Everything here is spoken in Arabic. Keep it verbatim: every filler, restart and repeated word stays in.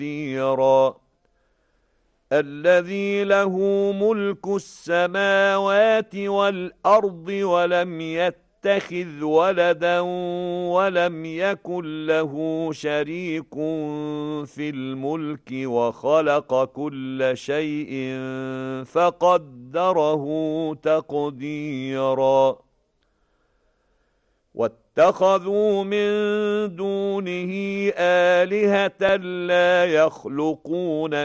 تقديرا الذي له ملك السماوات والأرض ولم يتخذ ولدا ولم يكن له شريك في الملك وخلق كل شيء فقدره تقديرا واتخذوا من دونه آلهة لا يخلقون